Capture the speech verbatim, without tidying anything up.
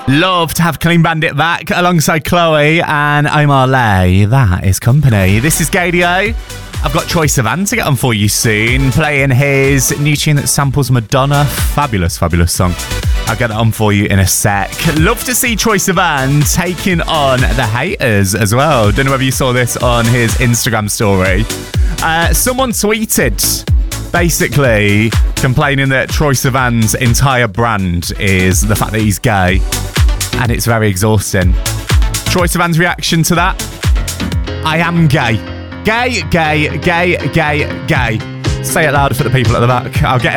Love to have Clean Bandit back alongside Chloe and Omar Lay. That is company. This is Gadio. I've got Troye Sivan to get on for you soon, playing his new tune that samples Madonna. Fabulous, fabulous song. I'll get that on for you in a sec. Love to see Troye Sivan taking on the haters as well. Don't know whether you saw this on his Instagram story. Uh, someone tweeted basically complaining that Troye Sivan's entire brand is the fact that he's gay, and it's very exhausting. Troye Sivan's reaction to that? I am gay. Gay, gay, gay, gay, gay. Say it louder for the people at the back. I'll get